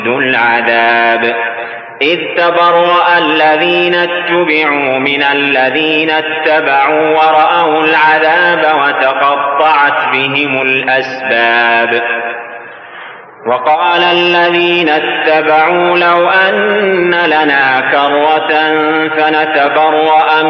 العذاب إذ تبرأ الذين اتبعوا من الذين اتبعوا ورأوا العذاب وتقطعت بهم الأسباب وقال الذين اتبعوا لو أن لنا كرة فنتبرأ